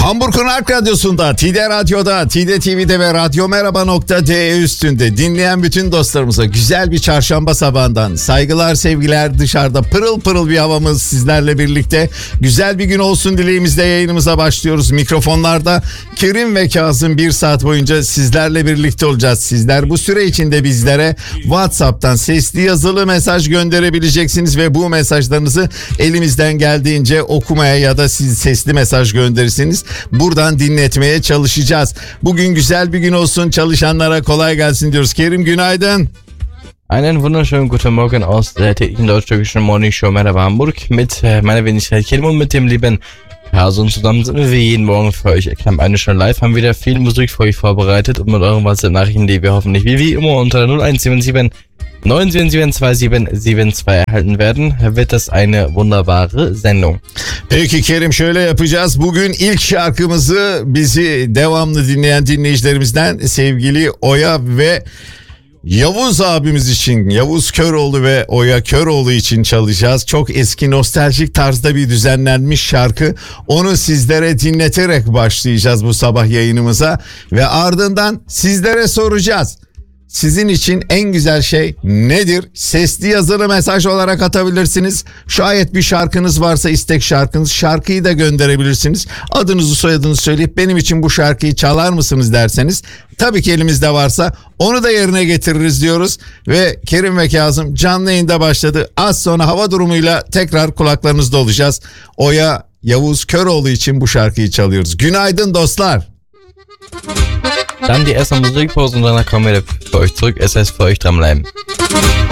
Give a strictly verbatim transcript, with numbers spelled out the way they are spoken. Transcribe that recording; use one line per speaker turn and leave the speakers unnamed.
Hamburg'un Halk Radyosu'nda, T D Radyo'da, T D T V'de ve radyomerhaba nokta de üstünde dinleyen bütün dostlarımıza güzel bir çarşamba sabahından saygılar, sevgiler. Dışarıda pırıl pırıl bir havamız sizlerle birlikte. Güzel bir gün olsun dileğimizle yayınımıza başlıyoruz. Mikrofonlarda Kerim ve Kazım bir saat boyunca sizlerle birlikte olacağız. Sizler bu süre içinde bizlere WhatsApp'tan sesli yazılı mesaj gönderebileceksiniz ve bu mesajlarınızı elimizden geldiğince okumaya ya da siz sesli mesaj gönderirseniz buradan dinletmeye çalışacağız. Bugün güzel bir gün olsun, çalışanlara kolay gelsin diyoruz. Kerim günaydın.
Einen wunderschönen guten Morgen aus der täglichen deutsch-türkischen Morning Show Merhaba Hamburg mit äh, meiner Wenigkeit Kerim und mit dem lieben Hasen. Zusammen sind wir wie jeden Morgen für euch. Ich habe eine Stunde live, haben wieder viel Musik für euch vorbereitet und mit euren WhatsApp-Nachrichten, die wir hoffentlich wie, wie immer unter der null eins sieben sieben neun sieben sieben zwei sieben sieben zwei erhalten werden, wird das eine wunderbare Sendung.
Peki Kerim, şöyle yapacağız. Bugün ilk şarkımızı bizi devamlı dinleyen dinleyicilerimizden sevgili Oya ve Yavuz abimiz için, Yavuz Köroğlu ve Oya Köroğlu için çalacağız. Çok eski nostaljik tarzda bir düzenlenmiş şarkı. Onu sizlere dinleterek başlayacağız bu sabah yayınımıza ve ardından sizlere soracağız. Sizin için en güzel şey nedir? Sesli yazılı mesaj olarak atabilirsiniz. Şayet bir şarkınız varsa, istek şarkınız, şarkıyı da gönderebilirsiniz. Adınızı, soyadınızı söyleyip benim için bu şarkıyı çalar mısınız derseniz, tabii ki elimizde varsa onu da yerine getiririz diyoruz. Ve Kerim ve Kazım canlı yayında başladı. Az sonra hava durumuyla tekrar kulaklarınızda olacağız. Oya Yavuz Köroğlu için bu şarkıyı çalıyoruz. Günaydın dostlar.
Dann die erste Musikpause und danach kommen wir für euch zurück. Es heißt für euch dranbleiben.